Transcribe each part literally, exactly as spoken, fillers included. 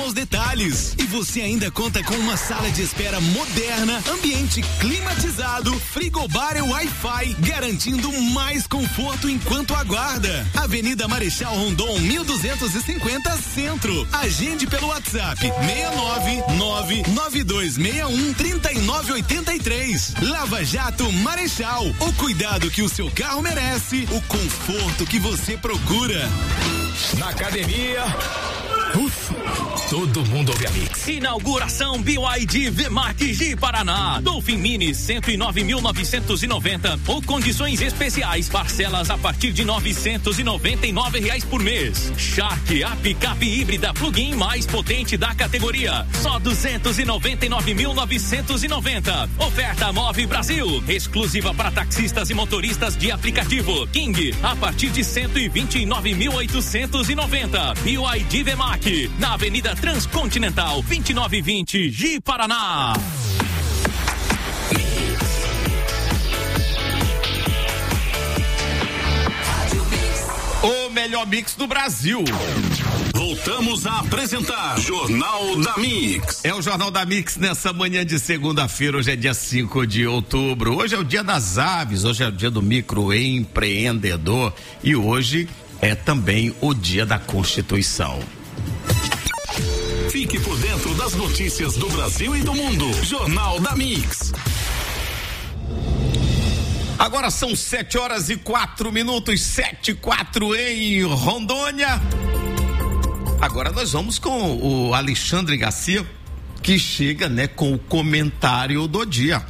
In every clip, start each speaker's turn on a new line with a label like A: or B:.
A: aos detalhes. E você ainda conta com uma sala de espera moderna, ambiente climatizado, frigobar e Wi-Fi, garantindo mais conforto enquanto aguarda. Avenida Marechal Rondon, mil duzentos e cinquenta, Centro. Agende pelo WhatsApp seis nove nove nove dois seis um três nove oito três. Lava Jato Marechal, o cuidado que o seu carro merece, o conforto que você procura.
B: Na academia, ufa, todo mundo ouve a Mix.
C: Inauguração B Y D V-Max de Paraná. Dolphin Mini cento e nove mil novecentos e noventa ou condições especiais, parcelas a partir de novecentos e noventa e nove reais por mês. Shark, a picape híbrida plug-in mais potente da categoria, só duzentos e noventa e nove mil novecentos e noventa. Oferta Move Brasil, exclusiva para taxistas e motoristas de aplicativo. King, a partir de cento e vinte e nove mil oitocentos e noventa. B Y D V-Max, na Avenida Transcontinental, vinte e nove vinte, Ji Paraná.
D: O melhor mix do Brasil.
A: Voltamos a apresentar Jornal da Mix.
D: É o Jornal da Mix nessa manhã de segunda-feira. Hoje é dia cinco de outubro. Hoje é o dia das aves, hoje é o dia do microempreendedor e hoje é também o dia da Constituição.
A: Fique por dentro das notícias do Brasil e do mundo. Jornal da Mix.
D: Agora são sete horas e quatro minutos, sete e quatro em Rondônia. Agora nós vamos com o Alexandre Garcia, que chega, né, com o comentário do dia.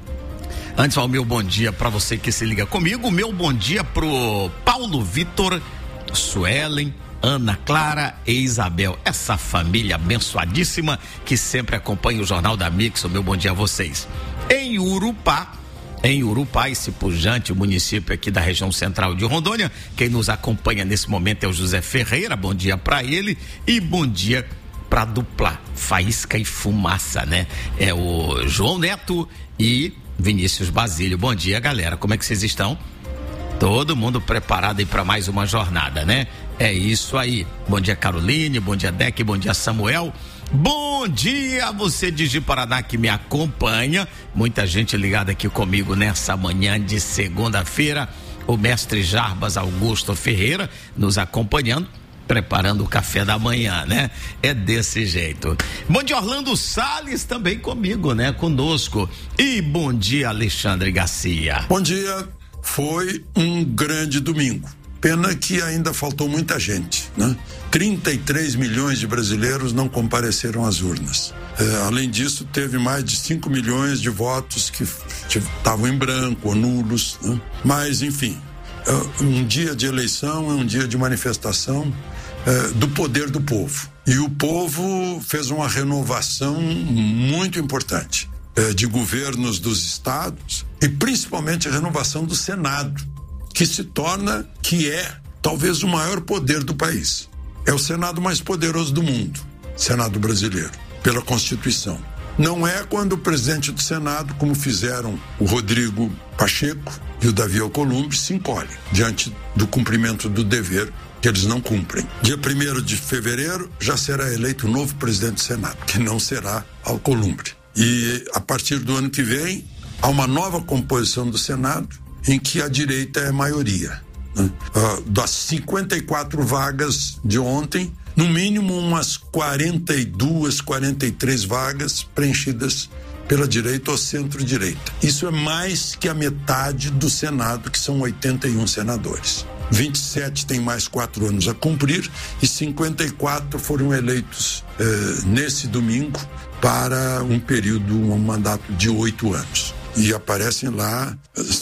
D: Antes, o meu bom dia para você que se liga comigo. O meu bom dia pro Paulo Vitor, Suelen, Ana Clara e Isabel, essa família abençoadíssima que sempre acompanha o Jornal da Mix. O meu bom dia a vocês. Em Urupá, em Urupá, esse pujante município aqui da região central de Rondônia, quem nos acompanha nesse momento é o José Ferreira, bom dia para ele e bom dia para dupla Faísca e Fumaça, né? É o João Neto e Vinícius Basílio. Bom dia, galera, como é que vocês estão? Todo mundo preparado aí para mais uma jornada, né? É isso aí. Bom dia, Caroline, bom dia, Deck, bom dia, Samuel. Bom dia a você de Ji Paraná que me acompanha. Muita gente ligada aqui comigo nessa manhã de segunda-feira. O mestre Jarbas Augusto Ferreira nos acompanhando, preparando o café da manhã, né? É desse jeito. Bom dia, Orlando Salles também comigo, né? Conosco. E bom dia, Alexandre Garcia.
E: Bom dia. Foi um grande domingo. Pena que ainda faltou muita gente, né? trinta e três milhões de brasileiros não compareceram às urnas. É, além disso, teve mais de cinco milhões de votos que estavam em branco ou nulos, né? Mas, enfim, é, um dia de eleição é um dia de manifestação é, do poder do povo. E o povo fez uma renovação muito importante é, de governos dos estados e principalmente a renovação do Senado, que se torna, que é talvez o maior poder do país. É o Senado mais poderoso do mundo, Senado brasileiro, pela Constituição. Não é quando o presidente do Senado, como fizeram o Rodrigo Pacheco e o Davi Alcolumbre, se encolhe diante do cumprimento do dever que eles não cumprem. Dia primeiro de fevereiro já será eleito o novo presidente do Senado, que não será Alcolumbre. E a partir do ano que vem, há uma nova composição do Senado, em que a direita é maioria, né? Uh, das cinquenta e quatro vagas de ontem, no mínimo umas quarenta e duas, quarenta e três vagas preenchidas pela direita ou centro-direita. Isso é mais que a metade do Senado, que são oitenta e um senadores. vinte e sete têm mais quatro anos a cumprir e cinquenta e quatro foram eleitos eh, nesse domingo para um período, um mandato de oito anos. E aparecem lá,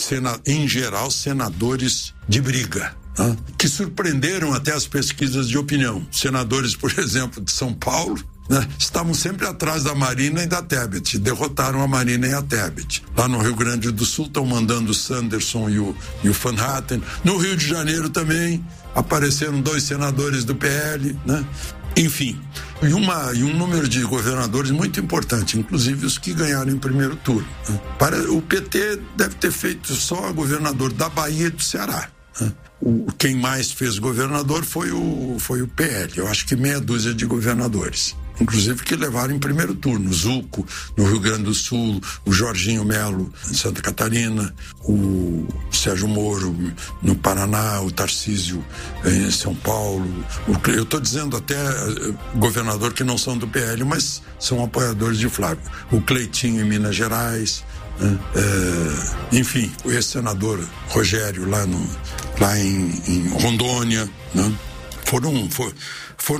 E: em geral, senadores de briga, né? Que surpreenderam até as pesquisas de opinião. Senadores, por exemplo, de São Paulo, né? Estavam sempre atrás da Marina e da Tebet, derrotaram a Marina e a Tebet. Lá no Rio Grande do Sul estão mandando o Sanderson e o, e o Van Hatten. No Rio de Janeiro também apareceram dois senadores do P L, né? Enfim, e, uma, e um número de governadores muito importante, inclusive os que ganharam em primeiro turno, né? Para, o P T deve ter feito só governador da Bahia e do Ceará, né? O, quem mais fez governador foi o, foi o P L, eu acho que meia dúzia de governadores. inclusive que levaram em primeiro turno. O Zuco, no Rio Grande do Sul, o Jorginho Melo, em Santa Catarina, o Sérgio Moro, no Paraná, o Tarcísio, em São Paulo. O, eu estou dizendo até governador que não são do P L, mas são apoiadores de Flávio. O Cleitinho, em Minas Gerais. É, enfim, o ex-senador Rogério, lá, no, lá em, em Rondônia, né? Foram, for, foram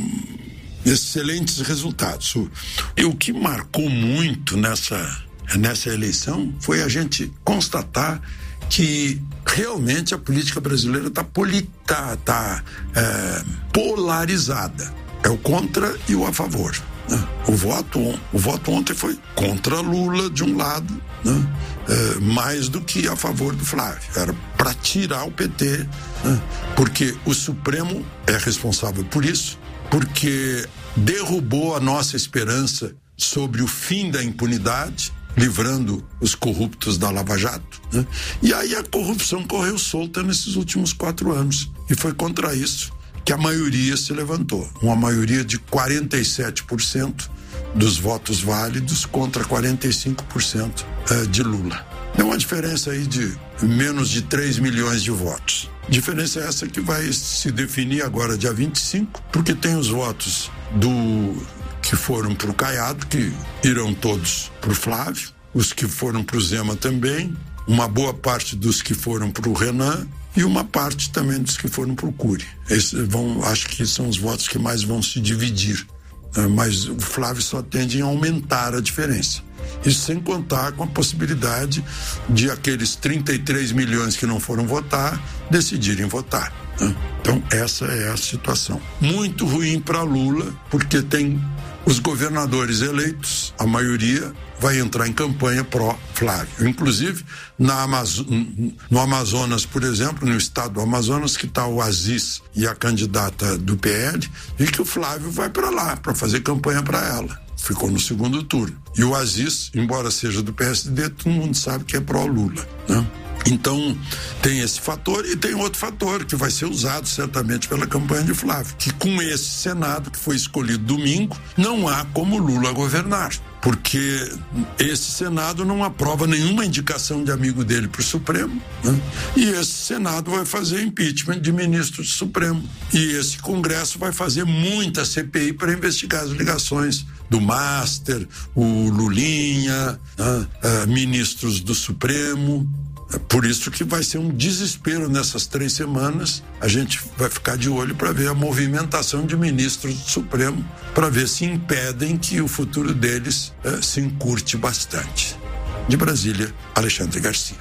E: excelentes resultados. O, e o que marcou muito nessa, nessa eleição foi a gente constatar que realmente a política brasileira está tá, tá, é, polarizada. É o contra e o a favor. Né? O voto, o voto ontem foi contra Lula de um lado, né? É, mais do que a favor do Flávio. Era para tirar o P T, né? Porque o Supremo é responsável por isso, porque derrubou a nossa esperança sobre o fim da impunidade, livrando os corruptos da Lava Jato, né? E aí a corrupção correu solta nesses últimos quatro anos. E foi contra isso que a maioria se levantou. Uma maioria de quarenta e sete por cento dos votos válidos contra quarenta e cinco por cento de Lula. É uma diferença aí de menos de três milhões de votos. Diferença essa que vai se definir agora dia vinte e cinco, porque tem os votos do que foram para o Caiado, que irão todos para o Flávio, os que foram para o Zema também, uma boa parte dos que foram para o Renan e uma parte também dos que foram para o Cury. Esses vão, acho que são os votos que mais vão se dividir. Mas o Flávio só tende a aumentar a diferença. Isso sem contar com a possibilidade de aqueles trinta e três milhões que não foram votar decidirem votar. Né? Então essa é a situação. Muito ruim para Lula, porque tem os governadores eleitos, a maioria vai entrar em campanha pró-Flávio. Inclusive, na Amazo- no Amazonas, por exemplo, no estado do Amazonas, que está o Aziz e a candidata do P L, e que o Flávio vai para lá para fazer campanha para ela. Ficou no segundo turno. E o Aziz, embora seja do P S D, todo mundo sabe que é pró-Lula, né? Então, tem esse fator e tem outro fator que vai ser usado certamente pela campanha de Flávio, que com esse Senado que foi escolhido domingo, não há como Lula governar, porque esse Senado não aprova nenhuma indicação de amigo dele para o Supremo, né? E esse Senado vai fazer impeachment de ministro do Supremo. E esse Congresso vai fazer muita C P I para investigar as ligações do Master, o Lulinha, né? uh, ministros do Supremo. Por isso que vai ser um desespero nessas três semanas. A gente vai ficar de olho para ver a movimentação de ministros do Supremo, para ver se impedem que o futuro deles eh, se encurte bastante. De Brasília, Alexandre Garcia.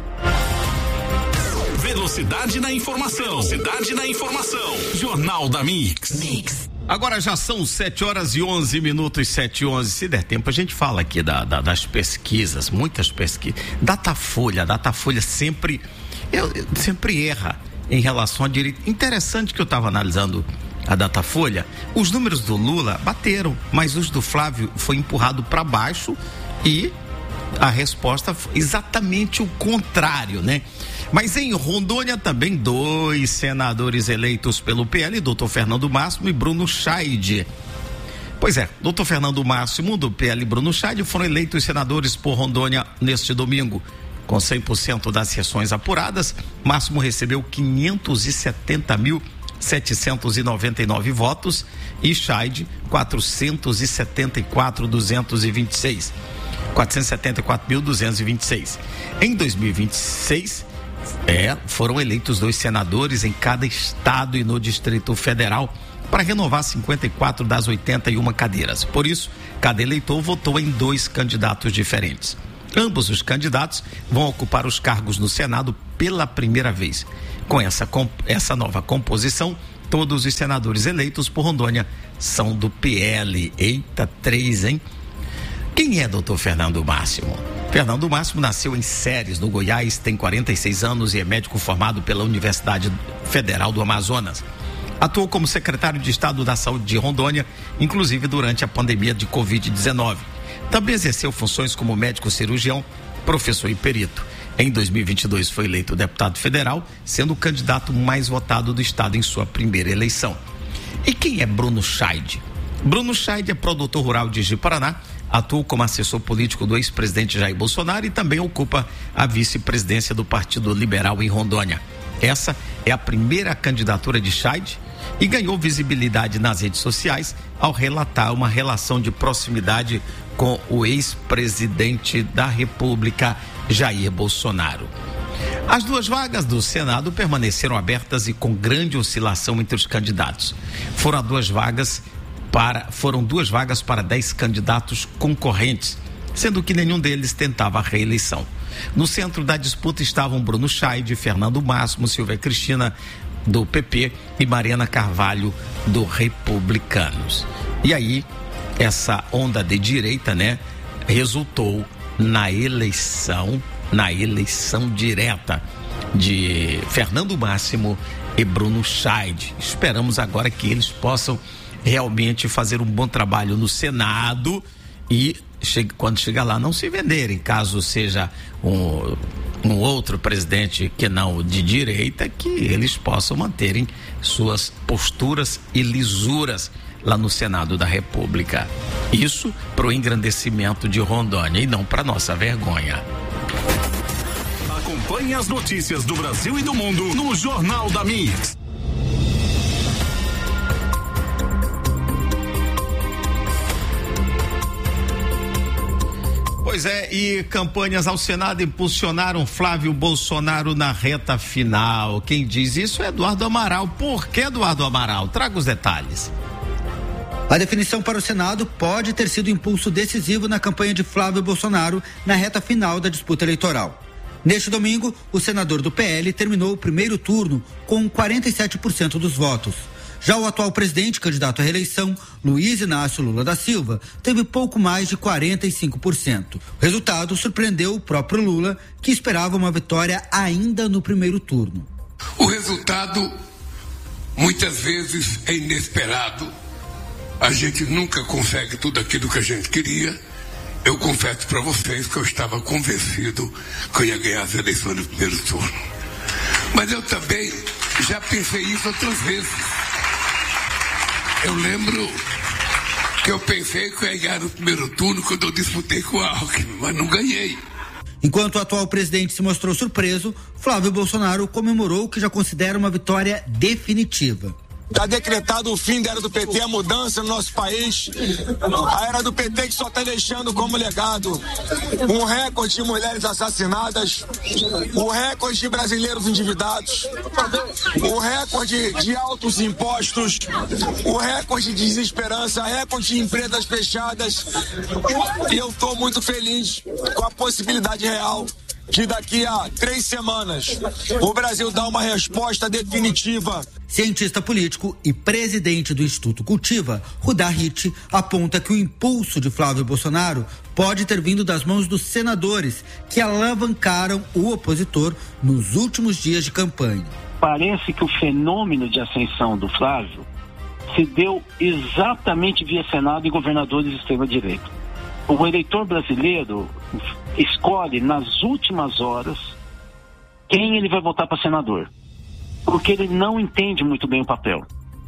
A: Velocidade na informação. Velocidade na informação. Jornal da Mix.
D: Mix. Agora já são sete horas e onze minutos, sete e onze. Se der tempo, a gente fala aqui da, da, das pesquisas, muitas pesquisas. Datafolha, Datafolha sempre, eu, sempre erra em relação a direito. Interessante que eu estava analisando a Datafolha, os números do Lula bateram, mas os do Flávio foi empurrado para baixo e a resposta foi exatamente o contrário, né? Mas em Rondônia também dois senadores eleitos pelo P L, doutor Fernando Máximo e Bruno Scheide. Pois é, doutor Fernando Máximo do P L e Bruno Scheide foram eleitos senadores por Rondônia neste domingo. Com cem por cento das sessões apuradas, Máximo recebeu quinhentos e setenta mil setecentos e noventa e nove votos e Scheide quatrocentos e setenta e quatro mil duzentos e vinte e seis. quatrocentos e setenta e quatro mil duzentos e vinte e seis. Em dois mil e vinte e seis, é, foram eleitos dois senadores em cada estado e no Distrito Federal para renovar cinquenta e quatro das oitenta e uma cadeiras. Por isso, cada eleitor votou em dois candidatos diferentes. Ambos os candidatos vão ocupar os cargos no Senado pela primeira vez. Com essa, com, essa nova composição, todos os senadores eleitos por Rondônia são do P L. Eita, três, hein? Quem é doutor Fernando Máximo? Fernando Máximo nasceu em Ceres, no Goiás, tem quarenta e seis anos e é médico formado pela Universidade Federal do Amazonas. Atuou como secretário de Estado da Saúde de Rondônia, inclusive durante a pandemia de covid dezenove. Também exerceu funções como médico cirurgião, professor e perito. Em dois mil e vinte e dois foi eleito deputado federal, sendo o candidato mais votado do estado em sua primeira eleição. E quem é Bruno Scheide? Bruno Scheid é produtor rural de Ji-Paraná, atua como assessor político do ex-presidente Jair Bolsonaro e também ocupa a vice-presidência do Partido Liberal em Rondônia. Essa é a primeira candidatura de Scheid e ganhou visibilidade nas redes sociais ao relatar uma relação de proximidade com o ex-presidente da República, Jair Bolsonaro. As duas vagas do Senado permaneceram abertas e com grande oscilação entre os candidatos. Foram duas vagas para, foram duas vagas para dez candidatos concorrentes, sendo que nenhum deles tentava a reeleição. No centro da disputa estavam Bruno Scheid, Fernando Máximo, Silvia Cristina, do P P, e Mariana Carvalho, do Republicanos. E aí, essa onda de direita, né, resultou na eleição, na eleição direta de Fernando Máximo e Bruno Scheid. Esperamos agora que eles possam realmente fazer um bom trabalho no Senado e Chega, quando chegar lá, não se venderem, caso seja um, um outro presidente que não de direita, que eles possam manterem suas posturas e lisuras lá no Senado da República. Isso para o engrandecimento de Rondônia e não para nossa vergonha.
A: Acompanhe as notícias do Brasil e do mundo no Jornal da Mix.
D: Pois é, e campanhas ao Senado impulsionaram Flávio Bolsonaro na reta final. Quem diz isso é Eduardo Amaral. Por que Eduardo Amaral? Traga os detalhes.
F: A definição para o Senado pode ter sido impulso decisivo na campanha de Flávio Bolsonaro na reta final da disputa eleitoral. Neste domingo, o senador do P L terminou o primeiro turno com quarenta e sete por cento dos votos. Já o atual presidente, candidato à reeleição, Luiz Inácio Lula da Silva, teve pouco mais de quarenta e cinco por cento. O resultado surpreendeu o próprio Lula, que esperava uma vitória ainda no primeiro turno.
G: O resultado, muitas vezes, é inesperado. A gente nunca consegue tudo aquilo que a gente queria. Eu confesso para vocês que eu estava convencido que eu ia ganhar as eleições no primeiro turno. Mas eu também já pensei isso outras vezes. Eu lembro que eu pensei que eu ia ganhar no primeiro turno quando eu disputei com o Alckmin, mas não ganhei.
F: Enquanto o atual presidente se mostrou surpreso, Flávio Bolsonaro comemorou o que já considera uma vitória definitiva.
H: Está decretado o fim da era do P T, a mudança no nosso país. A era do P T que só está deixando como legado um recorde de mulheres assassinadas, o recorde de brasileiros endividados, o recorde de altos impostos, o recorde de desesperança, recorde de empresas fechadas. E eu estou muito feliz com a possibilidade real que daqui a três semanas o Brasil dá uma resposta definitiva.
F: Cientista político e presidente do Instituto Cultiva, Rudá Hit, aponta que o impulso de Flávio Bolsonaro pode ter vindo das mãos dos senadores que alavancaram o opositor nos últimos dias de campanha.
I: Parece que o fenômeno de ascensão do Flávio se deu exatamente via Senado e governadores de extrema-direita. O eleitor brasileiro escolhe nas últimas horas quem ele vai votar para senador, porque ele não entende muito bem o papel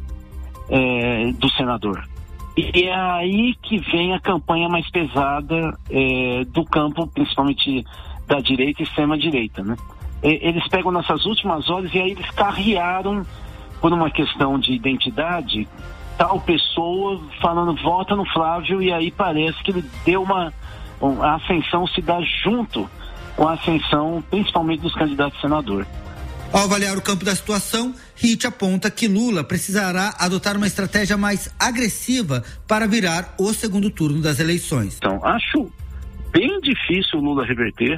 I: é, do senador. E é aí que vem a campanha mais pesada é, do campo, principalmente da direita e extrema-direita, né? E, eles pegam nessas últimas horas e aí eles carrearam, por uma questão de identidade, tal pessoa falando vota no Flávio, e aí parece que ele deu uma, a ascensão se dá junto com a ascensão principalmente dos candidatos a senador.
F: Ao avaliar o campo da situação, Hit aponta que Lula precisará adotar uma estratégia mais agressiva para virar o segundo turno das eleições.
I: Então, acho bem difícil o Lula reverter,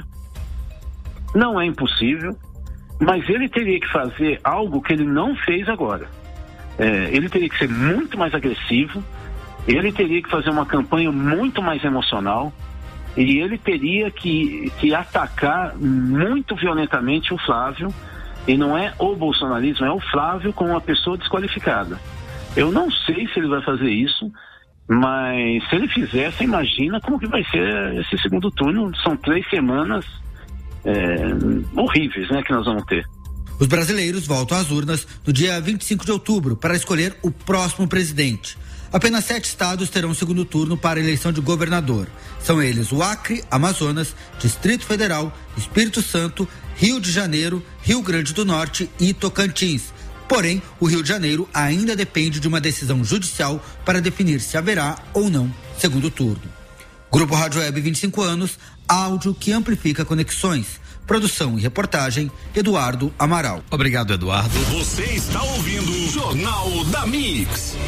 I: não é impossível, mas ele teria que fazer algo que ele não fez agora. É, ele teria que ser muito mais agressivo, ele teria que fazer uma campanha muito mais emocional e ele teria que, que atacar muito violentamente o Flávio, e não é o bolsonarismo, é o Flávio com uma pessoa desqualificada. Eu não sei se ele vai fazer isso, mas se ele fizer, você imagina como que vai ser esse segundo turno. São três semanas é, horríveis, né, que nós vamos ter.
F: Os brasileiros voltam às urnas no dia vinte e cinco de outubro para escolher o próximo presidente. Apenas sete estados terão segundo turno para a eleição de governador. São eles o Acre, Amazonas, Distrito Federal, Espírito Santo, Rio de Janeiro, Rio Grande do Norte e Tocantins. Porém, o Rio de Janeiro ainda depende de uma decisão judicial para definir se haverá ou não segundo turno. Grupo Rádio Web, vinte e cinco anos, áudio que amplifica conexões. Produção e reportagem, Eduardo Amaral.
D: Obrigado, Eduardo.
A: Você está ouvindo o Jornal da Mix.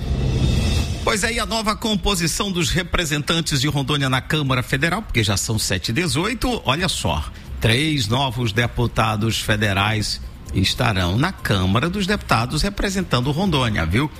D: Pois aí, a nova composição dos representantes de Rondônia na Câmara Federal, porque já são sete e dezoito, olha só, três novos deputados federais estarão na Câmara dos Deputados representando Rondônia, viu?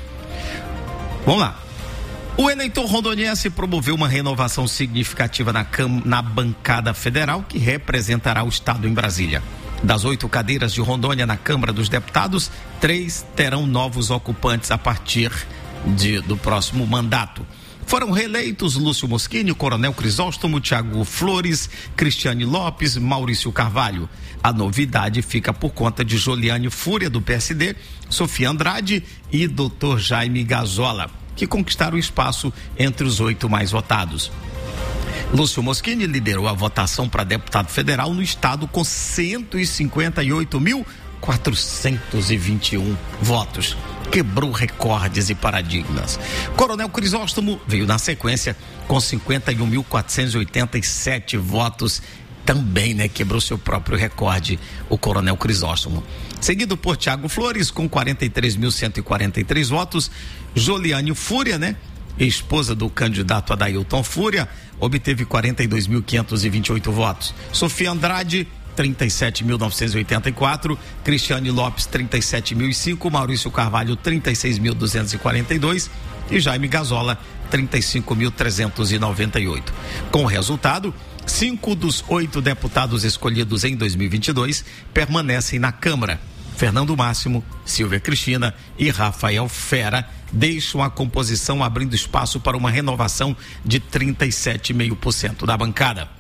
D: Vamos lá. O eleitor rondoniense promoveu uma renovação significativa na, cam- na bancada federal que representará o estado em Brasília. Das oito cadeiras de Rondônia na Câmara dos Deputados, três terão novos ocupantes a partir de, do próximo mandato. Foram reeleitos Lúcio Moschini, Coronel Crisóstomo, Tiago Flores, Cristiane Lopes, Maurício Carvalho. A novidade fica por conta de Joliane Fúria, do P S D, Sofia Andrade e doutor Jaime Gazola, que conquistaram espaço entre os oito mais votados. Lúcio Moschini liderou a votação para deputado federal no estado com cento e cinquenta e oito mil quatrocentos e vinte e um votos. Quebrou recordes e paradigmas. Coronel Crisóstomo veio na sequência com cinquenta e um mil quatrocentos e oitenta e sete votos. Também, né, quebrou seu próprio recorde, o Coronel Crisóstomo. Seguido por Tiago Flores, com quarenta e três mil cento e quarenta e três votos. Joliane Fúria, né, esposa do candidato Adailton Fúria, obteve quarenta e dois mil quinhentos e vinte e oito votos. Sofia Andrade, trinta e sete mil novecentos e oitenta e quatro, Cristiane Lopes, trinta e sete mil e cinco, Maurício Carvalho, trinta e seis mil duzentos e quarenta e dois e Jaime Gazola, trinta e cinco mil trezentos e noventa e oito. Com o resultado, cinco dos oito deputados escolhidos em dois mil e vinte e dois permanecem na Câmara. Fernando Máximo, Silvia Cristina e Rafael Fera deixam a composição, abrindo espaço para uma renovação de trinta e sete vírgula cinco por cento da bancada.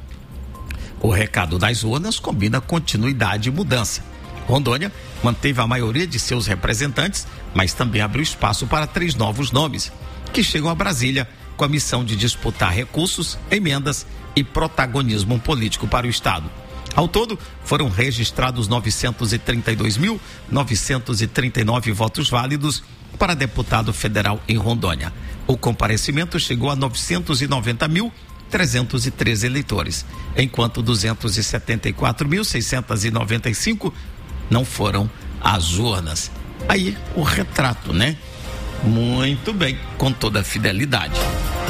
D: O recado das urnas combina continuidade e mudança. Rondônia manteve a maioria de seus representantes, mas também abriu espaço para três novos nomes, que chegam a Brasília com a missão de disputar recursos, emendas e protagonismo político para o estado. Ao todo, foram registrados novecentos e trinta e dois mil novecentos e trinta e nove votos válidos para deputado federal em Rondônia. O comparecimento chegou a novecentos e noventa mil trezentos e treze eleitores, enquanto duzentos e setenta e quatro mil seiscentos e noventa e cinco não foram às urnas. Aí o retrato, né? Muito bem, com toda a fidelidade.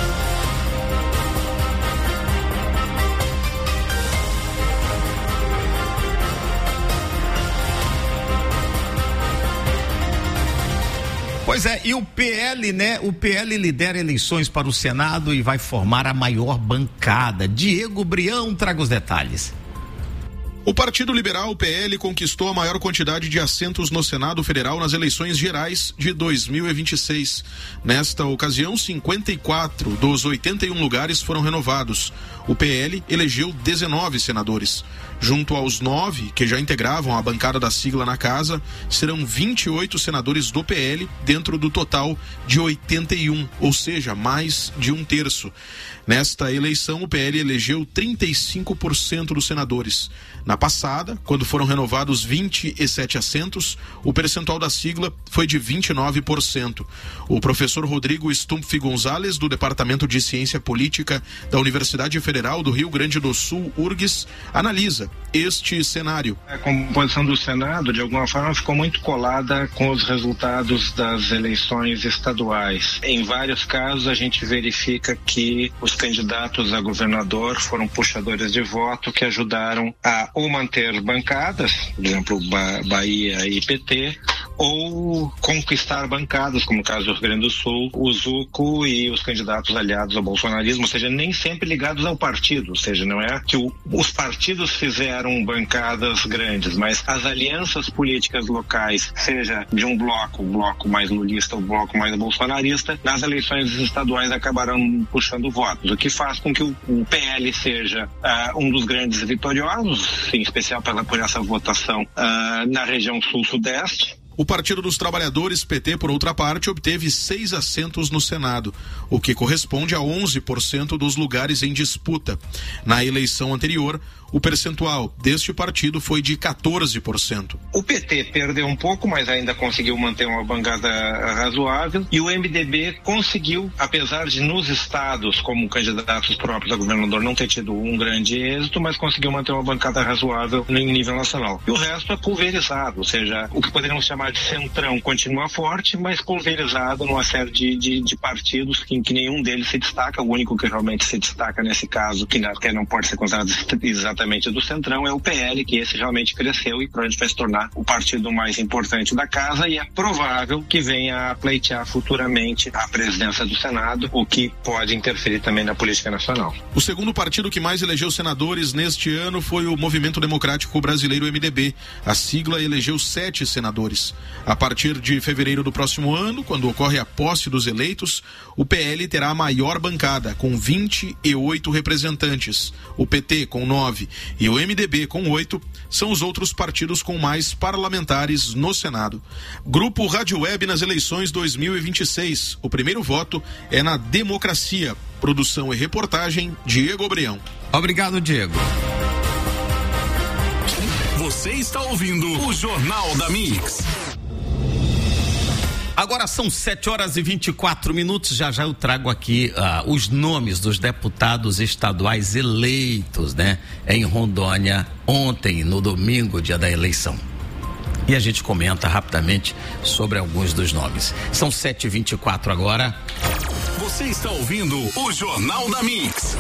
D: Pois é, e o P L, né? O P L lidera eleições para o Senado e vai formar a maior bancada. Diego Brião traga os detalhes.
J: O Partido Liberal, o P L, conquistou a maior quantidade de assentos no Senado Federal nas eleições gerais de dois mil e vinte e seis. Nesta ocasião, cinquenta e quatro dos oitenta e um lugares foram renovados. O P L elegeu dezenove senadores. Junto aos nove que já integravam a bancada da sigla na casa, serão vinte e oito senadores do P L dentro do total de oitenta e um, ou seja, mais de um terço. Nesta eleição, o P L elegeu trinta e cinco por cento dos senadores. Na passada, quando foram renovados vinte e sete assentos, o percentual da sigla foi de vinte e nove por cento. O professor Rodrigo Stumpf Gonzalez, do Departamento de Ciência Política da Universidade Federal do Rio Grande do Sul, U R G S, analisa este cenário.
K: A composição do Senado, de alguma forma, ficou muito colada com os resultados das eleições estaduais. Em vários casos, a gente verifica que os candidatos a governador foram puxadores de voto que ajudaram a ou manter bancadas, por exemplo, ba- Bahia e P T, ou conquistar bancadas, como o caso do Rio Grande do Sul, o Zuco e os candidatos aliados ao bolsonarismo, ou seja, nem sempre ligados ao partido, ou seja, não é que o, os partidos fizeram bancadas grandes, mas as alianças políticas locais, seja de um bloco, o bloco mais lulista ou o bloco mais bolsonarista, nas eleições estaduais acabaram puxando votos, o que faz com que o, o P L seja uh, um dos grandes vitoriosos, em especial pela, por essa votação uh, na região sul-sudeste.
J: O Partido dos Trabalhadores, P T, por outra parte, obteve seis assentos no Senado, o que corresponde a onze por cento dos lugares em disputa. Na eleição anterior, o percentual deste partido foi de quatorze por cento.
K: O P T perdeu um pouco, mas ainda conseguiu manter uma bancada razoável, e o M D B conseguiu, apesar de nos estados, como candidatos próprios a governador, não ter tido um grande êxito, mas conseguiu manter uma bancada razoável no nível nacional. E o resto é pulverizado, ou seja, o que poderíamos chamar de centrão continua forte, mas pulverizado numa série de, de, de partidos em que nenhum deles se destaca. O único que realmente se destaca nesse caso, que até não pode ser considerado exatamente do centrão, é o P L, que esse realmente cresceu e provavelmente vai se tornar o partido mais importante da casa, e é provável que venha a pleitear futuramente a presidência do Senado, o que pode interferir também na política nacional.
J: O segundo partido que mais elegeu senadores neste ano foi o Movimento Democrático Brasileiro, M D B. A sigla elegeu sete senadores. A partir de fevereiro do próximo ano, quando ocorre a posse dos eleitos, o P L terá a maior bancada, com vinte e oito representantes. O P T com nove e o M D B com oito são os outros partidos com mais parlamentares no Senado. Grupo Rádio Web nas eleições dois mil e vinte e seis. O primeiro voto é na democracia. Produção e reportagem, Diego Obreão.
D: Obrigado, Diego.
A: Você está ouvindo o Jornal da Mix.
D: Agora são sete horas e vinte e quatro minutos. Já já eu trago aqui uh, os nomes dos deputados estaduais eleitos, né, em Rondônia ontem, no domingo, dia da eleição. E a gente comenta rapidamente sobre alguns dos nomes. São sete e vinte e quatro agora.
A: Você está ouvindo o Jornal da Mix.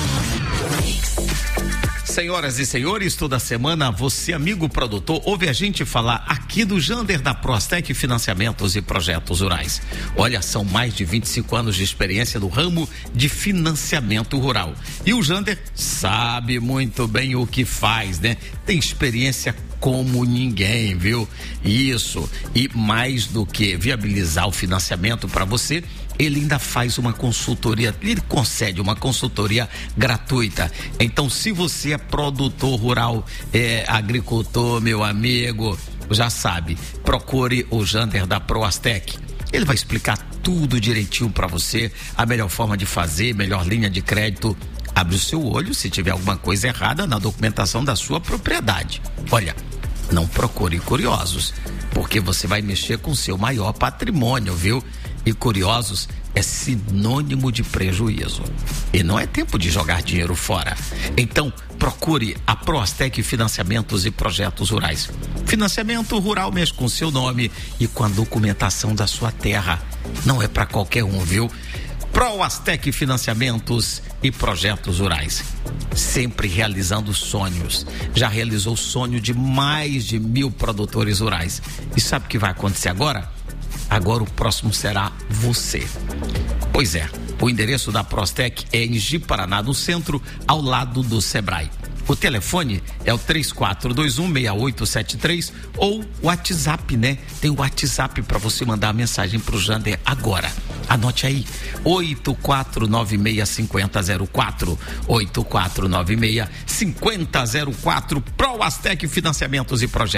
D: Senhoras e senhores, toda semana você, amigo produtor, ouve a gente falar aqui do Jander da Proastec Financiamentos e Projetos Rurais. Olha, são mais de vinte e cinco anos de experiência no ramo de financiamento rural. E o Jander sabe muito bem o que faz, né? Tem experiência como ninguém, viu? Isso. E mais do que viabilizar o financiamento para você, ele ainda faz uma consultoria, ele concede uma consultoria gratuita. Então, se você é produtor rural, é agricultor, meu amigo, já sabe, procure o Jander da Proastec. Ele vai explicar tudo direitinho para você, a melhor forma de fazer, melhor linha de crédito. Abre o seu olho se tiver alguma coisa errada na documentação da sua propriedade. Olha, não procure curiosos, porque você vai mexer com o seu maior patrimônio, viu? E curiosos é sinônimo de prejuízo. E não é tempo de jogar dinheiro fora. Então, procure a Proastec Financiamentos e Projetos Rurais. Financiamento rural mesmo com seu nome e com a documentação da sua terra. Não é para qualquer um, viu? Proastec Financiamentos e Projetos Rurais. Sempre realizando sonhos. Já realizou o sonho de mais de mil produtores rurais. E sabe o que vai acontecer agora? Agora o próximo será você. Pois é, o endereço da Proastec é em Ji-Paraná, no centro, ao lado do Sebrae. O telefone é o três quatro dois um, seis oito sete três ou o WhatsApp, né? Tem o WhatsApp para você mandar a mensagem pro Jander agora. Anote aí, oito quatro nove seis cinco zero zero quatro, oito quatro nove seis cinco zero zero quatro, Proastec Financiamentos e Projetos.